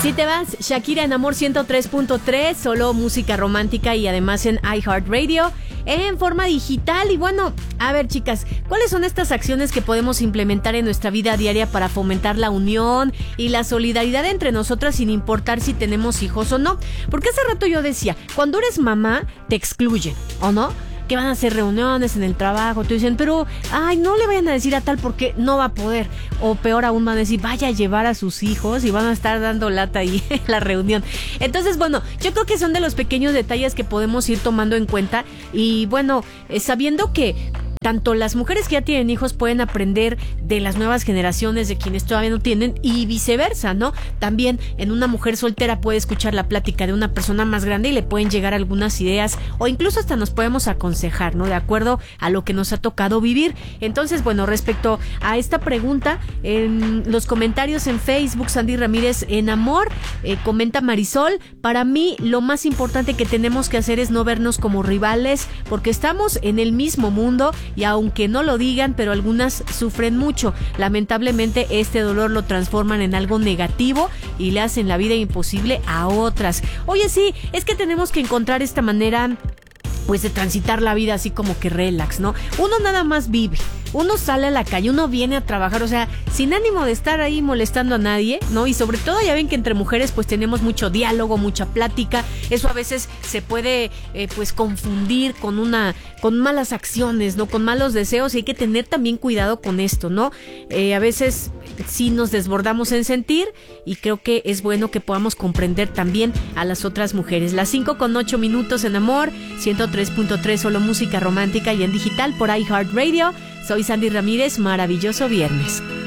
Así te vas, Shakira en Amor 103.3, solo música romántica y además en iHeartRadio en forma digital. Y bueno, a ver, chicas, ¿cuáles son estas acciones que podemos implementar en nuestra vida diaria para fomentar la unión y la solidaridad entre nosotras sin importar si tenemos hijos o no? Porque hace rato yo decía, cuando eres mamá te excluyen, ¿o no? Que van a hacer reuniones en el trabajo, te dicen, pero, ay, no le vayan a decir a tal porque no va a poder. O peor aún, van a decir, vaya a llevar a sus hijos y van a estar dando lata ahí en la reunión. Entonces, bueno, yo creo que son de los pequeños detalles que podemos ir tomando en cuenta. Y bueno, sabiendo que tanto las mujeres que ya tienen hijos pueden aprender de las nuevas generaciones, de quienes todavía no tienen, y viceversa, ¿no? También en una mujer soltera puede escuchar la plática de una persona más grande y le pueden llegar algunas ideas o incluso hasta nos podemos aconsejar, ¿no? De acuerdo a lo que nos ha tocado vivir. Entonces, bueno, respecto a esta pregunta, en los comentarios en Facebook, Sandy Ramírez en Amor, comenta Marisol, para mí lo más importante que tenemos que hacer es no vernos como rivales, porque estamos en el mismo mundo y aunque no lo digan, pero algunas sufren mucho. Lamentablemente este dolor lo transforman en algo negativo y le hacen la vida imposible a otras. Oye, sí, es que tenemos que encontrar esta manera pues de transitar la vida así como que relax, ¿no? Uno nada más vive, uno sale a la calle, uno viene a trabajar, o sea, sin ánimo de estar ahí molestando a nadie, ¿no? Y sobre todo ya ven que entre mujeres pues tenemos mucho diálogo, mucha plática, eso a veces se puede pues confundir con malas acciones, ¿no? Con malos deseos, y hay que tener también cuidado con esto, ¿no? A veces sí nos desbordamos en sentir y creo que es bueno que podamos comprender también a las otras mujeres. Las 5:08 en Amor, 103.3 solo música romántica y en digital por iHeartRadio. Soy Sandy Ramírez, maravilloso viernes.